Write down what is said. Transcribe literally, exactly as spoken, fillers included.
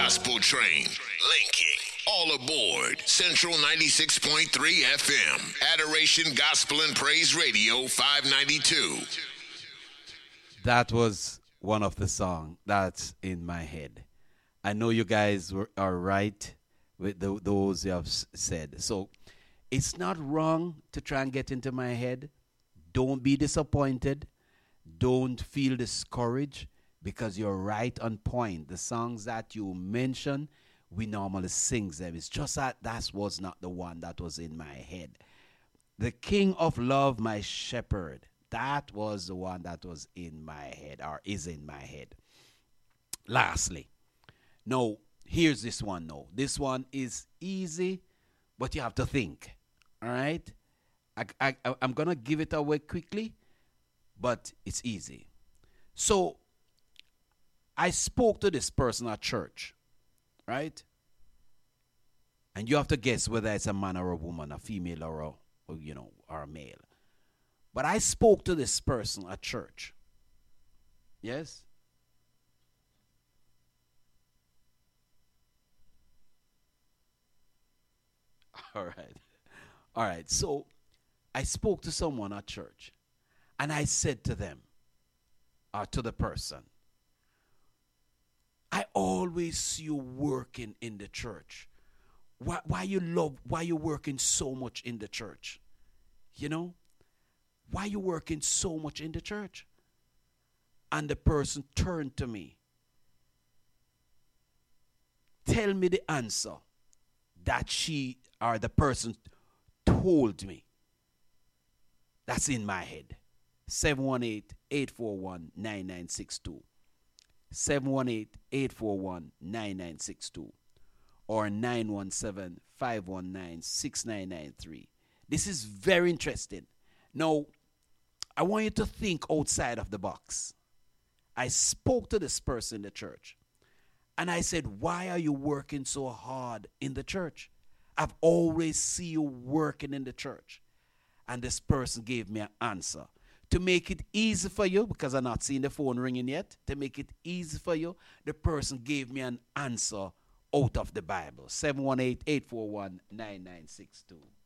gospel train. Linking. All aboard. Central ninety-six point three F M. Adoration Gospel and Praise Radio five ninety-two. That was one of the songs that's in my head. I know you guys were, are right with the, those you have s- said. So it's not wrong to try and get into my head. Don't be disappointed. Don't feel discouraged because you're right on point. The songs that you mentioned, we normally sing them. It's just that that was not the one that was in my head. The King of Love, my shepherd. That was the one that was in my head or is in my head. Lastly, now, here's this one now. This one is easy, but you have to think. All right? I, I, I'm going to give it away quickly, but it's easy. So, I spoke to this person at church, right? And you have to guess whether it's a man or a woman, a female or a, or, you know, or a male. But I spoke to this person at church. Yes? All right. All right. So I spoke to someone at church and I said to them, or to the person, I always see you working in the church. Why, why you love, why you working so much in the church? You know? Why you working so much in the church? And the person turned to me. Tell me the answer that she or the person told me. That's in my head. seven one eight, eight four one, nine nine six two. seven one eight, eight four one, nine nine six two. Or nine one seven, five one nine, six nine nine three. This is very interesting. Now, I want you to think outside of the box. I spoke to this person in the church. And I said, why are you working so hard in the church? I've always seen you working in the church. And this person gave me an answer. To make it easy for you, because I'm not seeing the phone ringing yet, to make it easy for you, the person gave me an answer out of the Bible. seven one eight, eight four one, nine nine six two.